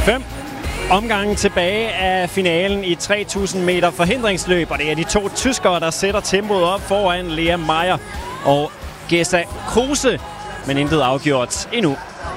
5 omgangen tilbage af finalen i 3000 meter forhindringsløb, og det er de to tyskere, der sætter tempoet op foran Lea Meyer og Gesa Kruse, men intet afgjort endnu.